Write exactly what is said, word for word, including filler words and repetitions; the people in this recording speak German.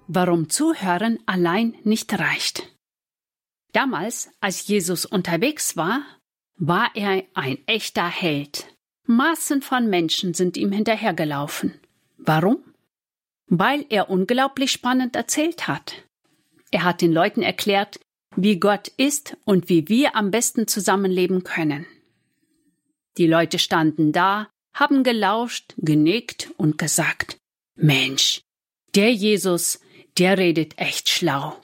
warum Zuhören allein nicht reicht. Damals, als Jesus unterwegs war, war er ein echter Held. Massen von Menschen sind ihm hinterhergelaufen. Warum? Weil er unglaublich spannend erzählt hat. Er hat den Leuten erklärt, wie Gott ist und wie wir am besten zusammenleben können. Die Leute standen da, haben gelauscht, genickt und gesagt, Mensch, der Jesus, der redet echt schlau.